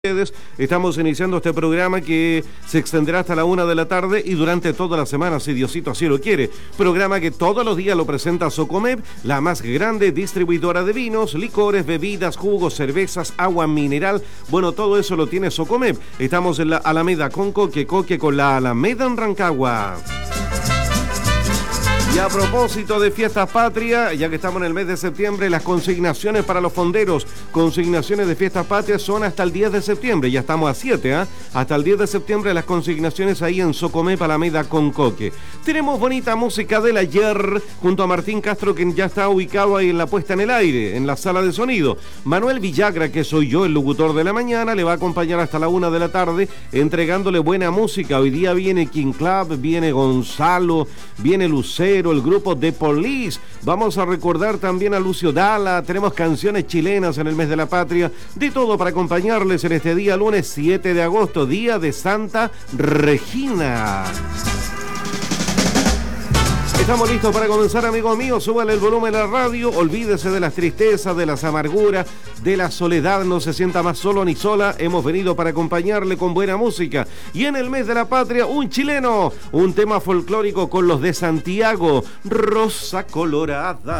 Estamos iniciando este programa que se extenderá hasta la 1 de la tarde y durante toda la semana, si Diosito así lo quiere. Programa que todos los días lo presenta Socomep, la más grande distribuidora de vinos, licores, bebidas, jugos, cervezas, agua mineral. Bueno, todo eso lo tiene Socomep. Estamos en la Alameda con Coque con la Alameda en Rancagua. Y a propósito de Fiestas Patrias, ya que estamos en el mes de septiembre, las consignaciones para los fonderos, consignaciones de Fiestas Patrias son hasta el 10 de septiembre, ya estamos a 7, hasta el 10 de septiembre las consignaciones ahí en Socomep, Alameda con Coque. Tenemos bonita música del ayer, junto a Martín Castro, quien ya está ubicado ahí en la puesta en el aire, en la sala de sonido. Manuel Villagra, que soy yo, el locutor de la mañana, le va a acompañar hasta la 1 de la tarde, entregándole buena música. Hoy día viene King Club, viene Gonzalo, viene Lucero, el grupo The Police. Vamos a recordar también a Lucio Dalla. Tenemos canciones chilenas en el mes de la patria. De todo para acompañarles en este día, lunes 7 de agosto, día de Santa Regina. Estamos listos para comenzar, amigos míos. Súbale el volumen a la radio. Olvídese de las tristezas, de las amarguras, de la soledad. No se sienta más solo ni sola. Hemos venido para acompañarle con buena música. Y en el mes de la patria, un chileno. Un tema folclórico con los de Santiago. Rosa Colorada.